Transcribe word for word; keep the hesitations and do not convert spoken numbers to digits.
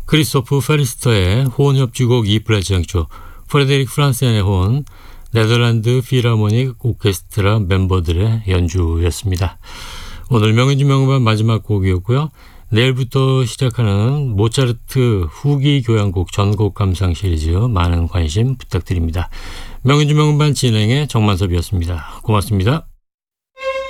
크리스토프 페리스터의 호흡주곡 이 플랫 장조, 프레데릭 프란센의 호은, 네덜란드 필하모닉 오케스트라 멤버들의 연주였습니다. 오늘 명연주 명반 마지막 곡이었고요. 내일부터 시작하는 모차르트 후기 교향곡 전곡 감상 시리즈 많은 관심 부탁드립니다. 명연주 명반 진행의 정만섭이었습니다. 고맙습니다.